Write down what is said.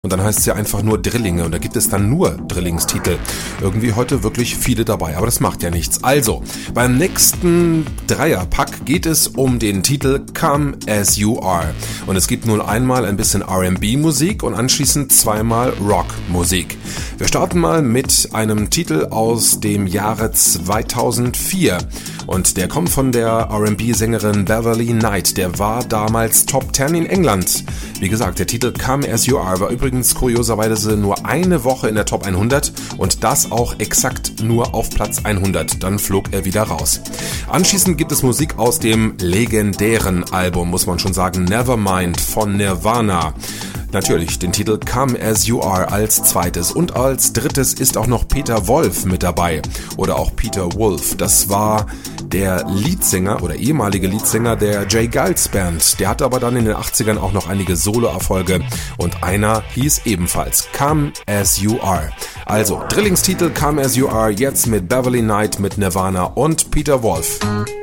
Und dann heißt es ja einfach nur Drillinge und da gibt es dann nur Drillingstitel. Irgendwie heute wirklich viele dabei, aber das macht ja nichts. Also, beim nächsten Dreierpack geht es um den Titel Come As You Are. Und es gibt nun einmal ein bisschen R&B-Musik und anschließend zweimal Rock-Musik. Wir starten mal mit einem Titel aus dem Jahre 2004. Und der kommt von der R&B-Sängerin Beverly Knight. Der war damals Top 10 in England. Wie gesagt, der Titel Come As You Are war übrigens kurioserweise nur eine Woche in der Top 100 und das auch exakt nur auf Platz 100. Dann flog er wieder raus. Anschließend gibt es Musik aus dem legendären Album, muss man schon sagen, Nevermind von Nirvana. Natürlich den Titel Come As You Are als zweites und als drittes ist auch noch Peter Wolf mit dabei oder auch Peter Wolf. Das war der Leadsänger oder ehemalige Leadsänger der J. Geils Band. Der hatte aber dann in den 80ern auch noch einige Soloerfolge und einer hieß ebenfalls Come As You Are. Also Drillingstitel Come As You Are jetzt mit Beverly Knight, mit Nirvana und Peter Wolf.